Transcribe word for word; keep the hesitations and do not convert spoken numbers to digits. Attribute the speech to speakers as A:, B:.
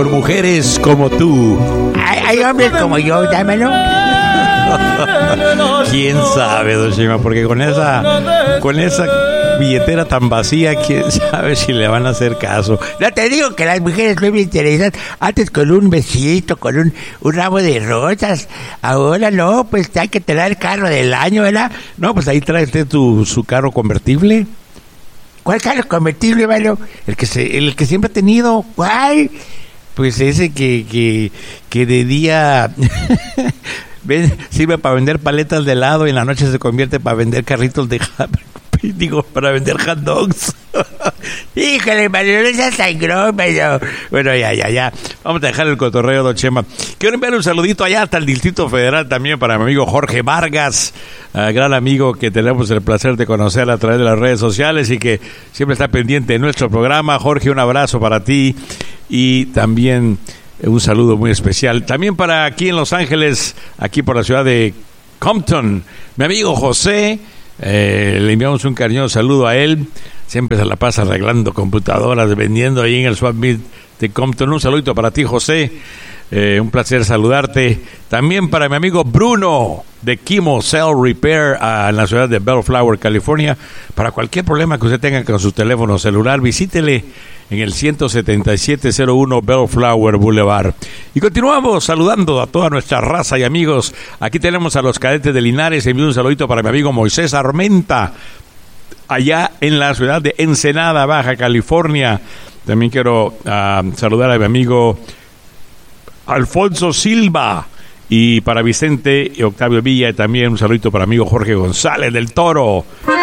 A: Por mujeres como tú.
B: Hay, hay hombres como yo, dámelo.
A: ¿Quién sabe, don Chema? Porque con esa, con esa billetera tan vacía, quién sabe si le van a hacer caso.
B: No te digo que las mujeres no me interesan antes con un besito, con un, un ramo de rosas. Ahora no, pues hay que tener el carro del año, ¿verdad?
A: No, pues ahí trae usted tu, su carro convertible.
B: ¿Cuál carro convertible, mano?
A: El que se, el que siempre ha tenido.
B: ¿Cuál?
A: Pues ese que, que, que de día ven, sirve para vender paletas de helado y en la noche se convierte para vender carritos de digo, para vender hot dogs.
B: Híjole, Mario, no seas sangrón, pero...
A: Bueno, ya, ya, ya. Vamos a dejar el cotorreo, don Chema. Quiero enviar un saludito allá hasta el Distrito Federal también para mi amigo Jorge Vargas, uh, gran amigo que tenemos el placer de conocer a través de las redes sociales y que siempre está pendiente de nuestro programa. Jorge, un abrazo para ti y también un saludo muy especial. También para aquí en Los Ángeles, aquí por la ciudad de Compton, mi amigo José. Eh, le enviamos un cariñoso saludo a él. Siempre se la pasa arreglando computadoras, vendiendo ahí en el Swap Meet de Compton. Un saludito para ti, José. Eh, un placer saludarte. También para mi amigo Bruno de Kimo Cell Repair uh, en la ciudad de Bellflower, California. Para cualquier problema que usted tenga con su teléfono celular, visítele en el ciento setenta y siete cero uno Bellflower Boulevard. Y continuamos saludando a toda nuestra raza y amigos. Aquí tenemos a los cadetes de Linares. Envío un saludito para mi amigo Moisés Armenta, allá en la ciudad de Ensenada, Baja California. También quiero uh, saludar a mi amigo Alfonso Silva. Y para Vicente y Octavio Villa, también un saludito para mi amigo Jorge González del Toro.